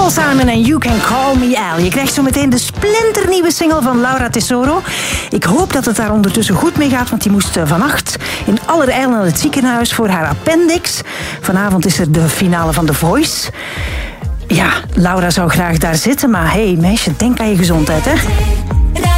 Paul Simon en You Can Call Me Al. Je krijgt zo meteen de splinternieuwe single van Laura Tesoro. Ik hoop dat het daar ondertussen goed mee gaat, want die moest vannacht in allerijl naar het ziekenhuis voor haar appendix. Vanavond is er de finale van The Voice. Ja, Laura zou graag daar zitten, maar hey meisje, denk aan je gezondheid, hè.